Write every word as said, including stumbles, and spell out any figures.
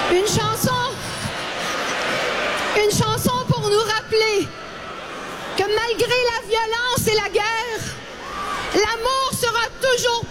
Une chanson, une chanson pour nous rappeler que malgré la violence et la guerre, l'amour sera toujours